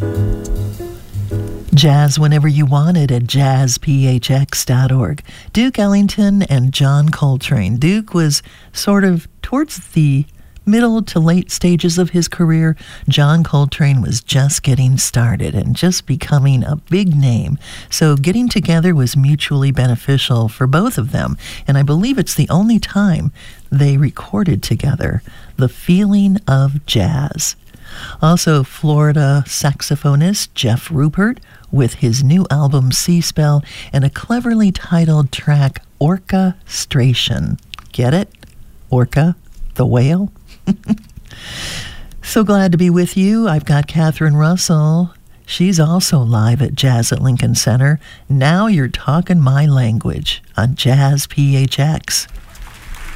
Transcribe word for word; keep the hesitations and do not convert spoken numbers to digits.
Jazz whenever you want it at jazz p h x dot org. Duke Ellington and John Coltrane. Duke was sort of towards the middle to late stages of his career. John Coltrane was just getting started and just becoming a big name. So getting together was mutually beneficial for both of them. And I believe it's the only time they recorded together. The Feeling of Jazz. Also, Florida saxophonist Jeff Rupert with his new album Seaspell and a cleverly titled track, Orchestration. Get it? Orca, the whale? So glad to be with you. I've got Catherine Russell. She's also live at Jazz at Lincoln Center. Now you're talking my language on Jazz P H X.